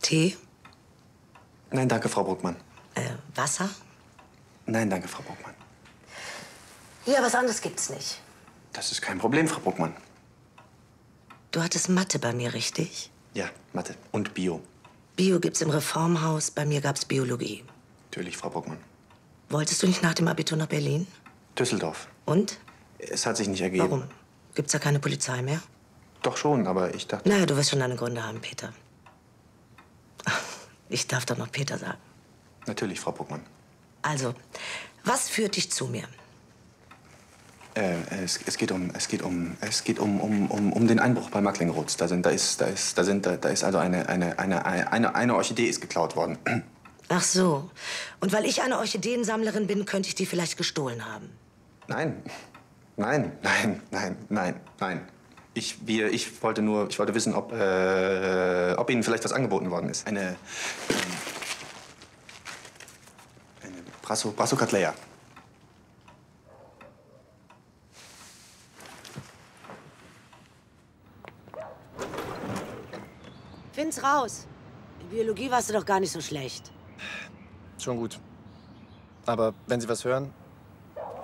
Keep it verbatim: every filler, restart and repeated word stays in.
Tee? Nein, danke, Frau Bruckmann. Äh, Wasser? Nein, danke, Frau Bruckmann. Ja, was anderes gibt's nicht. Das ist kein Problem, Frau Bruckmann. Du hattest Mathe bei mir, richtig? Ja, Mathe und Bio. Bio gibt's im Reformhaus, bei mir gab's Biologie. Natürlich, Frau Bruckmann. Wolltest du nicht nach dem Abitur nach Berlin? Düsseldorf. Und? Es hat sich nicht ergeben. Warum? Gibt's da keine Polizei mehr? Doch schon, aber ich dachte... Naja, du wirst schon deine Gründe haben, Peter. Ich darf doch noch Peter sagen. Natürlich, Frau Bruckmann. Also, was führt dich zu mir? Äh, es, es geht um, es geht um, es geht um, um, um, um den Einbruch bei Macklingroths. Da sind, da ist, da ist, da sind, da, da ist also eine, eine, eine, eine, eine Orchidee ist geklaut worden. Ach so. Und weil ich eine Orchideensammlerin bin, könnte ich die vielleicht gestohlen haben. Nein, nein, nein, nein, nein, nein. Ich, wir, ich wollte nur, ich wollte wissen, ob, äh, ob Ihnen vielleicht was angeboten worden ist. Eine, ähm, eine Brasso, Brassicatleia. Find's raus. In Biologie warst du doch gar nicht so schlecht. Schon gut. Aber wenn Sie was hören,